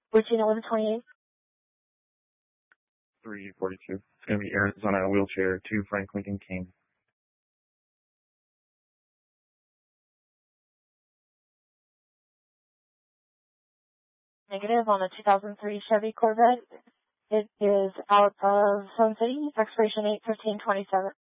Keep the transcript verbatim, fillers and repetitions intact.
Routine eleven twenty-eight. three forty-two. It's going to be Arizona wheelchair to Frank Lincoln King. Negative on a two thousand three Chevy Corvette. It is out of Sun City, expiration eight fifteen twenty-seven.